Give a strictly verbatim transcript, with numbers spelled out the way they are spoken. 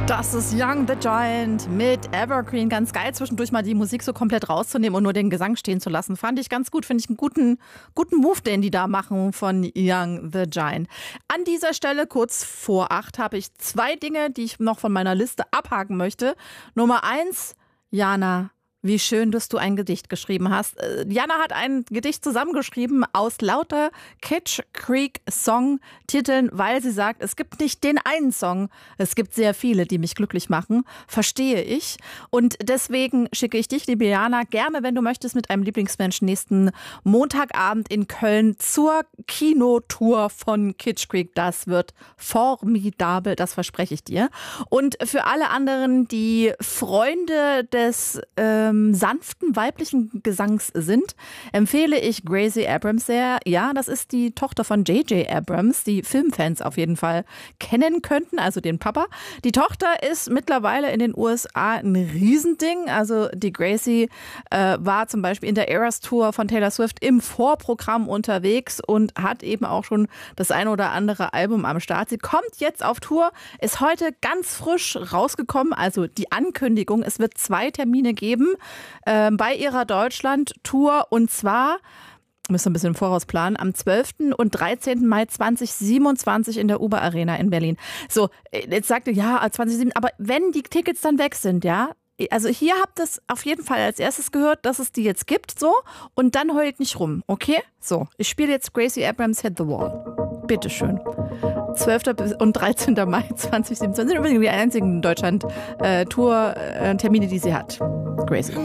Das ist Young the Giant mit Evergreen. Ganz geil, zwischendurch mal die Musik so komplett rauszunehmen und nur den Gesang stehen zu lassen. Fand ich ganz gut. Finde ich einen guten, guten Move, den die da machen von Young the Giant. An dieser Stelle, kurz vor acht, habe ich zwei Dinge, die ich noch von meiner Liste abhaken möchte. Nummer eins, Jana. Wie schön, dass du ein Gedicht geschrieben hast. Jana hat ein Gedicht zusammengeschrieben aus lauter Kitsch Creek Song-Titeln, weil sie sagt, es gibt nicht den einen Song. Es gibt sehr viele, die mich glücklich machen. Verstehe ich. Und deswegen schicke ich dich, liebe Jana, gerne, wenn du möchtest, mit einem Lieblingsmenschen nächsten Montagabend in Köln zur Kinotour von Kitsch Creek. Das wird formidabel, das verspreche ich dir. Und für alle anderen, die Freunde des ähm, sanften weiblichen Gesangs sind, empfehle ich Gracie Abrams sehr. Ja, das ist die Tochter von J J Abrams, die Filmfans auf jeden Fall kennen könnten, also den Papa. Die Tochter ist mittlerweile in den U S A ein Riesending. Also die Gracie äh, war zum Beispiel in der Eras Tour von Taylor Swift im Vorprogramm unterwegs und hat eben auch schon das ein oder andere Album am Start. Sie kommt jetzt auf Tour, ist heute ganz frisch rausgekommen, also die Ankündigung, es wird zwei Termine geben äh, bei ihrer Deutschland-Tour, und zwar, müssen wir ein bisschen im Voraus planen, am zwölften und dreizehnten Mai zweitausendsiebenundzwanzig in der Uber Arena in Berlin. So, jetzt sagt ihr, ja, zweitausendsiebenundzwanzig, aber wenn die Tickets dann weg sind, ja, also hier habt ihr es auf jeden Fall als erstes gehört, dass es die jetzt gibt, so, und dann heult nicht rum, okay? So, ich spiele jetzt Gracie Abrams Hit the Wall. Bitteschön. zwölften und dreizehnten Mai zweitausendsiebenundzwanzig sind übrigens die einzigen Deutschland-Tour-Termine, die sie hat. Gracie.